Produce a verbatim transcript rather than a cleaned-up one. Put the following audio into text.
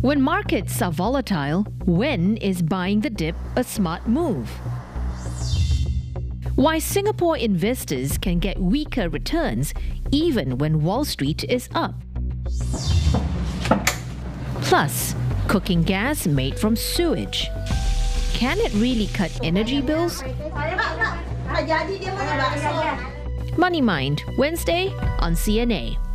When markets are volatile, when is buying the dip a smart move? Why Singapore investors can get weaker returns even when Wall Street is up. Plus, cooking gas made from sewage. Can it really cut energy bills? Money Mind, Wednesday on C N A.